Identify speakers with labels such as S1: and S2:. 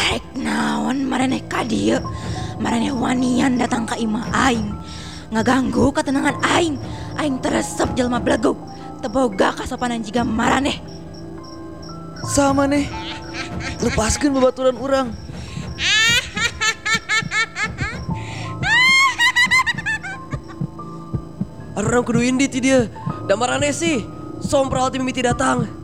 S1: Rek naon maraneh ka dieu? Maraneh wanian datang ka imah aing. Ngaganggu ketenangan aing. Aing teresep jelema blegug. Teboga kasopanan jiga maraneh.
S2: Sama nih. Lepaskan babaturan urang. Orang kudu indi ti dia. Da maraneh sih. Sompral ti mimiti datang.